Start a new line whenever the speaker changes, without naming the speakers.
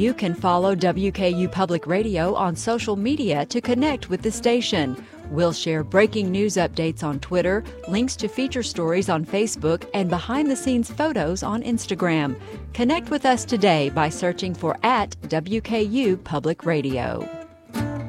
You can follow WKU Public Radio on social media to connect with the station. We'll share breaking news updates on Twitter, links to feature stories on Facebook, and behind-the-scenes photos on Instagram. Connect with us today by searching for @WKU Public Radio.